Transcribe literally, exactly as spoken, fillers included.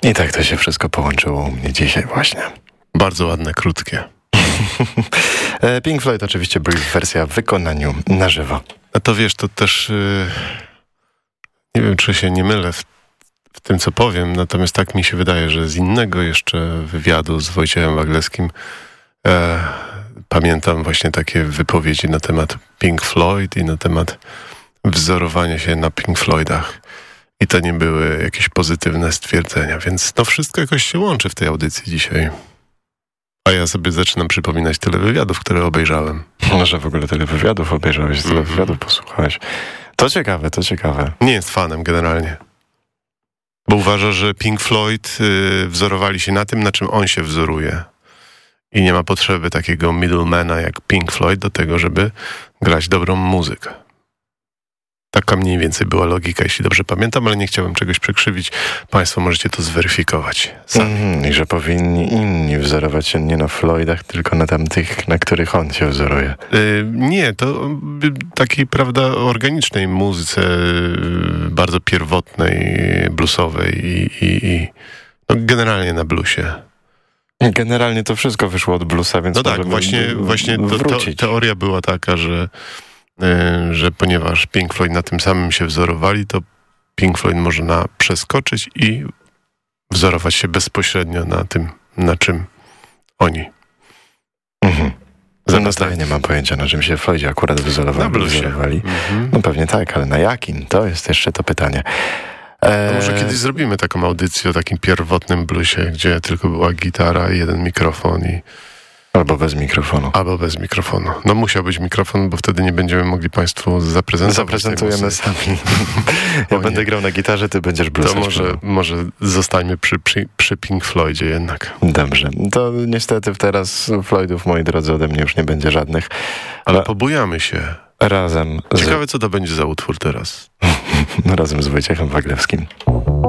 I tak to się wszystko połączyło u mnie dzisiaj właśnie. Bardzo ładne, krótkie. Pink Floyd oczywiście Brief, wersja w wykonaniu na żywo. A to wiesz, to też yy, nie wiem, czy się nie mylę w, w tym, co powiem, natomiast tak mi się wydaje, że z innego jeszcze wywiadu z Wojciechem Waglewskim e, pamiętam właśnie takie wypowiedzi na temat Pink Floyd i na temat wzorowania się na Pink Floydach. I to nie były jakieś pozytywne stwierdzenia, więc to wszystko jakoś się łączy w tej audycji dzisiaj. A ja sobie zaczynam przypominać tyle wywiadów, które obejrzałem. Może w ogóle tyle wywiadów obejrzałeś, tyle mm-hmm. wywiadów posłuchałeś. To ciekawe, to ciekawe. Nie jest fanem generalnie. Bo uważa, że Pink Floyd y, wzorowali się na tym, na czym on się wzoruje. I nie ma potrzeby takiego middlemana jak Pink Floyd do tego, żeby grać dobrą muzykę. Taka mniej więcej była logika, jeśli dobrze pamiętam, ale nie chciałem czegoś przekrzywić. Państwo możecie to zweryfikować sami. Mm, I że powinni inni wzorować się nie na Floydach, tylko na tamtych, na których on się wzoruje. Yy, nie, to takiej, prawda, organicznej muzyce, yy, bardzo pierwotnej, bluesowej i, i, i no, generalnie na bluesie. Generalnie to wszystko wyszło od bluesa, więc no tak, właśnie, właśnie to, to, teoria była taka, że że ponieważ Pink Floyd na tym samym się wzorowali, to Pink Floyd może na przeskoczyć i wzorować się bezpośrednio na tym, na czym oni. Mhm. Zamiast nie mam pojęcia, na czym się Floydzi akurat wzorowali. Na bluesie. Wzorowali. Mhm. No pewnie tak, ale na jakim? To jest jeszcze to pytanie. E... Może kiedyś zrobimy taką audycję o takim pierwotnym bluesie, gdzie tylko była gitara i jeden mikrofon i Albo bez mikrofonu. Albo bez mikrofonu. No musiał być mikrofon, bo wtedy nie będziemy mogli Państwu zaprezentować. Zaprezentujemy sami. Ja będę grał na gitarze, ty będziesz bluesać. To może, może zostańmy przy, przy, przy Pink Floydzie jednak. Dobrze. To niestety teraz Floydów, moi drodzy, ode mnie już nie będzie żadnych. Ale pobujamy się. Razem. Ciekawe, z... co to będzie za utwór teraz. Razem z Wojciechem Waglewskim.